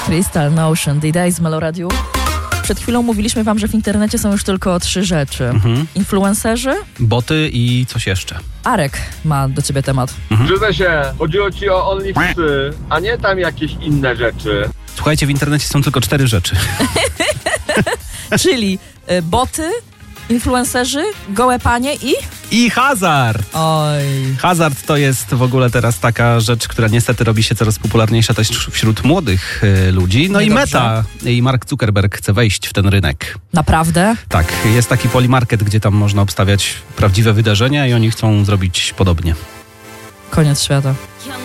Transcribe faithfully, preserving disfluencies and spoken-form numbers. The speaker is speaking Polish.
Crystal Notion, D-Day z Meloradiu. Przed chwilą mówiliśmy wam, że w internecie są już tylko trzy rzeczy. Mhm. Influencerzy, boty i coś jeszcze. Arek ma do ciebie temat. Mhm. Przyznaj się, chodziło ci o OnlyFansy, a nie tam jakieś inne rzeczy. Słuchajcie, w internecie są tylko cztery rzeczy. Czyli y, boty, influencerzy, gołe panie i... I hazard! Oj. Hazard to jest w ogóle teraz taka rzecz, która niestety robi się coraz popularniejsza też wśród młodych y, ludzi. No Niedobrze. i Meta i Mark Zuckerberg chce wejść w ten rynek. Naprawdę? Tak, jest taki Polymarket, gdzie tam można obstawiać prawdziwe wydarzenia i oni chcą zrobić podobnie. Koniec świata.